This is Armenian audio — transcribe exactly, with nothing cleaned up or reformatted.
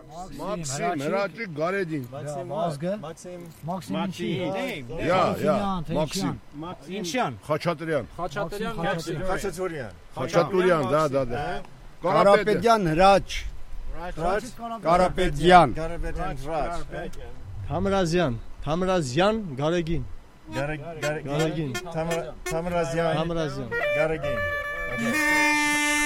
Максим, Հրաչիկ, Գարեդին։ Մազգը։ Մաքսիմ։ Մաքսիմին չի։ Յա, յա, Մաքսիմ։ Ինշյան Խաչատրյան։ Խաչատրյան Խաչատուրյան։ Խաչատուրյան, դա, դա, դա։ Կարապետյան Հրաչ Կարապետյան Կարապետյան Հրաչ։ Թամրազյան Թամրազյան Գարեգին Գարեգին։ Գարեգին Թամրազյան։ Թամրազյան Գարեգին։